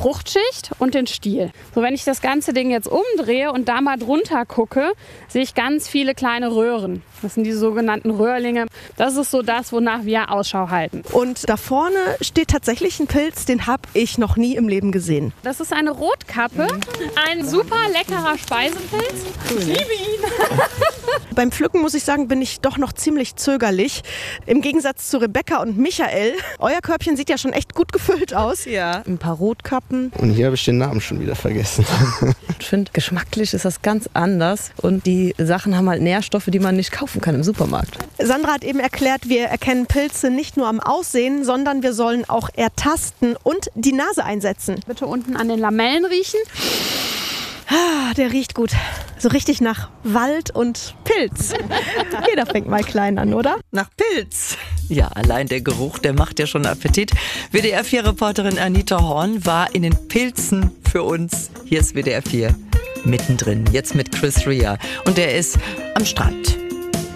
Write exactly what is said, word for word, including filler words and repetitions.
Fruchtschicht und den Stiel. So, wenn ich das ganze Ding jetzt umdrehe und da mal drunter gucke, sehe ich ganz viele kleine Röhren. Das sind die sogenannten Röhrlinge. Das ist so das, wonach wir Ausschau halten. Und da vorne steht tatsächlich ein Pilz, den habe ich noch nie im Leben gesehen. Das ist eine Rotkappe, ein super leckerer Speisepilz. Ich liebe ihn. Beim Pflücken, muss ich sagen, bin ich doch noch ziemlich zögerlich. Im Gegensatz zu Rebecca und Michael. Euer Körbchen sieht ja schon echt gut gefüllt aus. Ja. Ein paar Rotkappen. Und hier habe ich den Namen schon wieder vergessen. Ich finde, geschmacklich ist das ganz anders. Und die Sachen haben halt Nährstoffe, die man nicht kaufen kann im Supermarkt. Sandra hat eben erklärt, wir erkennen Pilze nicht nur am Aussehen, sondern wir sollen auch ertasten und die Nase einsetzen. Bitte unten an den Lamellen riechen. Ah, der riecht gut. So richtig nach Wald und Pilz. Jeder fängt mal klein an, oder? Nach Pilz. Ja, allein der Geruch, der macht ja schon Appetit. W D R vier Reporterin Anita Horn war in den Pilzen für uns. Hier ist W D R vier mittendrin, jetzt mit Chris Rea. Und der ist am Strand.